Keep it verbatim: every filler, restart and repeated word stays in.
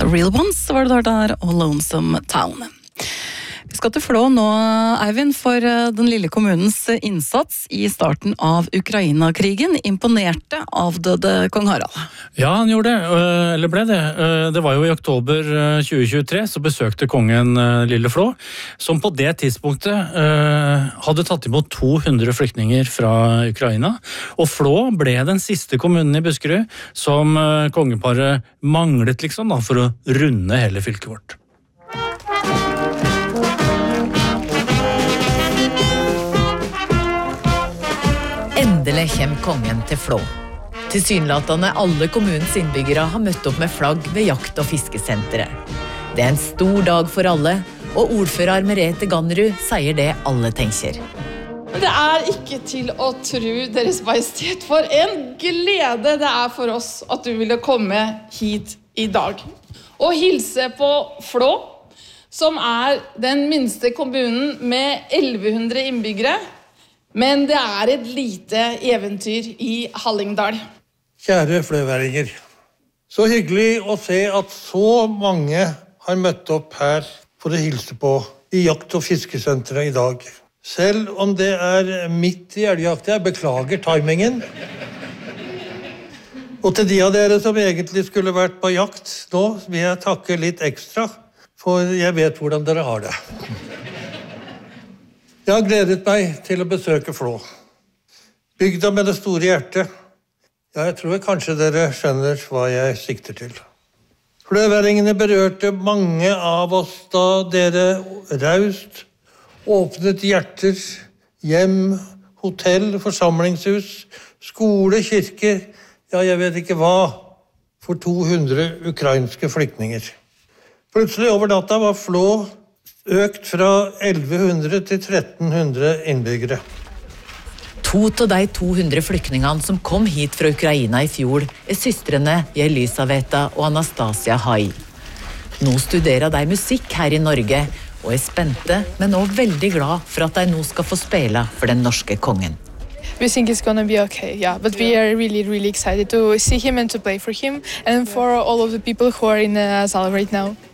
Real Ones var det der og Lonesome Town. Vi skal til Flå nå, Eivind, for den lille kommunens innsats i starten av Ukraina-krigen imponerte avdøde kong Harald. Ja, han gjorde det, eller ble det. Det var jo i oktober tjue tjuetre så besøkte kongen lille Flå, som på det tidspunktet hadde tatt imot to hundre flyktninger fra Ukraina. Og Flå ble den siste kommunen i Buskerud som kongeparet manglet liksom da, for å runde hele fylket vårt. Endelig kjem kongen til Flå. Tilsynelatende alle kommunens innbyggere har møtt opp med flagg ved jakt- og fiskesenteret. Det er en stor dag for alle, og ordfører Merete Gannerud sier det alle tenker. Det er ikke til å tro, Deres Majestet, for en glede det er for oss at du ville komme hit i dag. Og hilse på Flå, som er den minste kommunen med elleve hundre innbyggere, men det er et lite eventyr i Hallingdal. Kjære fløværinger, så hyggelig å se at så mange har møtt opp her for å hilse på i jakt- og fiskesenteret i dag. Selv om det er midt i elgjakt, jeg beklager timingen. Og til de av dere som egentlig skulle vært på jakt, nå vil jeg takke litt ekstra, for jeg vet hvordan dere har det. Jeg har gledet meg til å besøke Flå. Bygda med det store hjertet. Ja, jeg tror kanskje dere skjønner hva jeg sikter til. Fløværingene berørte mange av oss da dere raust åpnet hjerter, hjem, hotell, forsamlingshus, skole, kirke, ja, jeg vet ikke hva, for to hundre ukrainske flyktninger. Plutselig over natta var Flå økt fra elleve hundre til tretten hundre innbyggere. To av de to hundre flyktningene som kom hit fra Ukraina i fjor er systrene Jelisaveta og Anastasia Hai. Nå studerer de musikk her i Norge og er spente, men også veldig glad for at de nå skal få spille for den norske kongen. We think it's going to be okay, yeah. But we are really, really excited to see him and to play for him and for all of the people who are in the salle right now.